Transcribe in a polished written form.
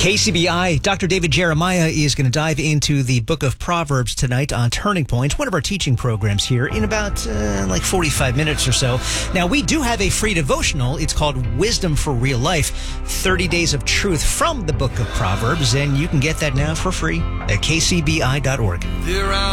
KCBI, Dr. David Jeremiah is going to dive into the book of Proverbs tonight on Turning Point, one of our teaching programs here, in about 45 minutes or so. Now, we do have a free devotional. It's called Wisdom for Real Life, 30 Days of Truth from the book of Proverbs, and you can get that now for free at kcbi.org.